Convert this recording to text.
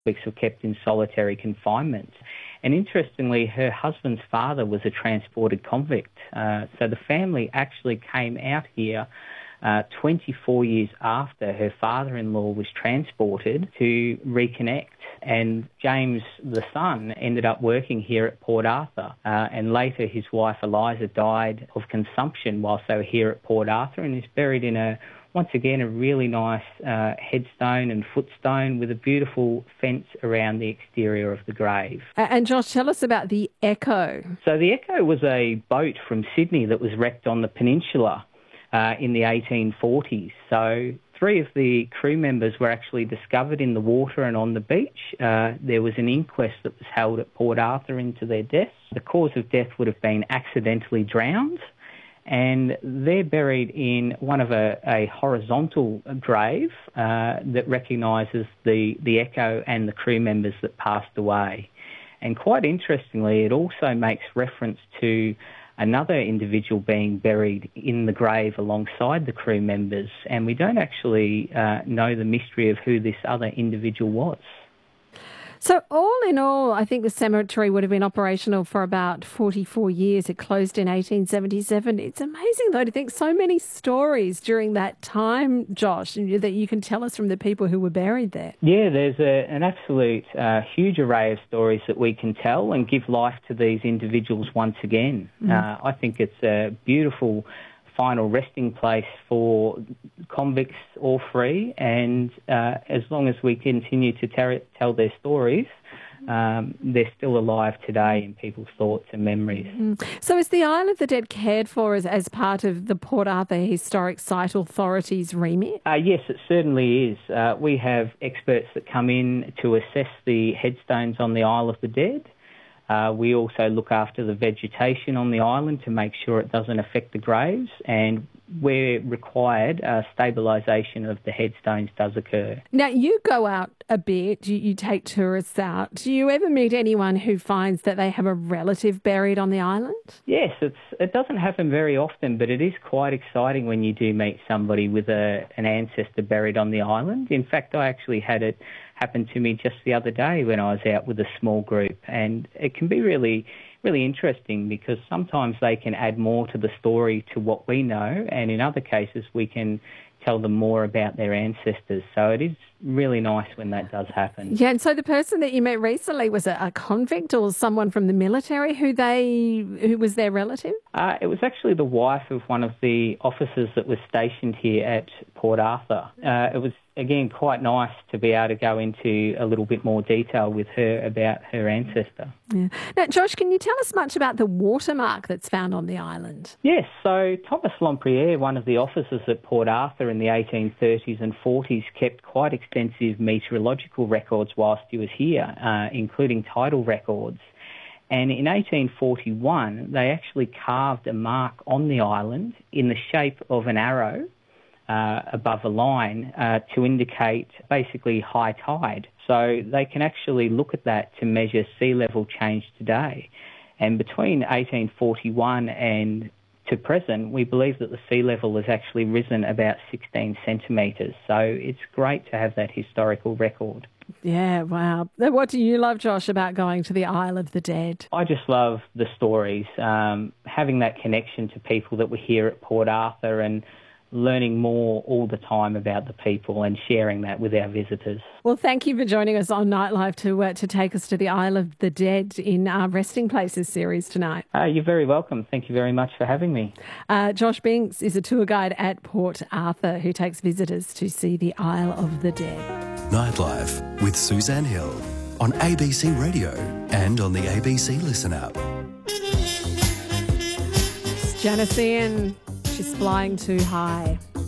convicts were kept in solitary confinement. And interestingly, her husband's father was a transported convict. So the family actually came out here 24 years after her father-in-law was transported to reconnect. And James, the son, ended up working here at Port Arthur. And later his wife Eliza died of consumption whilst they were here at Port Arthur, and is buried in once again, a really nice headstone and footstone with a beautiful fence around the exterior of the grave. And Josh, tell us about the Echo. So the Echo was a boat from Sydney that was wrecked on the peninsula in the 1840s. So 3 of the crew members were actually discovered in the water and on the beach. There was an inquest that was held at Port Arthur into their deaths. The cause of death would have been accidentally drowned. And they're buried in one of a horizontal grave that recognises the Echo and the crew members that passed away. And quite interestingly, it also makes reference to another individual being buried in the grave alongside the crew members, and we don't actually know the mystery of who this other individual was. So all in all, I think the cemetery would have been operational for about 44 years. It closed in 1877. It's amazing, though, to think so many stories during that time, Josh, that you can tell us from the people who were buried there. Yeah, there's an absolute huge array of stories that we can tell and give life to these individuals once again. I think it's a beautiful final resting place for convicts or free, and as long as we continue to tell their stories, they're still alive today in people's thoughts and memories. So is the Isle of the Dead cared for as part of the Port Arthur Historic Site Authority's remit? Yes, it certainly is. We have experts that come in to assess the headstones on the Isle of the Dead. We also look after the vegetation on the island to make sure it doesn't affect the graves, and where required, stabilisation of the headstones does occur. Now, you go out a bit, you take tourists out. Do you ever meet anyone who finds that they have a relative buried on the island? Yes, it doesn't happen very often, but it is quite exciting when you do meet somebody with an ancestor buried on the island. In fact, I actually had it happen to me just the other day when I was out with a small group, and it can be really interesting because sometimes they can add more to the story to what we know, and in other cases we can tell them more about their ancestors. So it is really nice when that does happen. Yeah, and so the person that you met recently was a convict or someone from the military who was their relative? It was actually the wife of one of the officers that was stationed here at Port Arthur. It was, again, quite nice to be able to go into a little bit more detail with her about her ancestor. Yeah. Now, Josh, can you tell us much about the watermark that's found on the island? Yes, so Thomas Lempriere, one of the officers at Port Arthur in the 1830s and 40s, kept quite extensive meteorological records whilst he was here, including tidal records. And in 1841, they actually carved a mark on the island in the shape of an arrow above a line to indicate basically high tide. So they can actually look at that to measure sea level change today. And between 1841 and to present, we believe that the sea level has actually risen about 16 centimetres. So it's great to have that historical record. Yeah, wow. What do you love, Josh, about going to the Isle of the Dead? I just love the stories, having that connection to people that were here at Port Arthur and learning more all the time about the people and sharing that with our visitors. Well, thank you for joining us on Nightlife to take us to the Isle of the Dead in our Resting Places series tonight. You're very welcome. Thank you very much for having me. Josh Binks is a tour guide at Port Arthur who takes visitors to see the Isle of the Dead. Nightlife with Suzanne Hill on ABC Radio and on the ABC Listen app. It's Janice Ian. She's flying too high.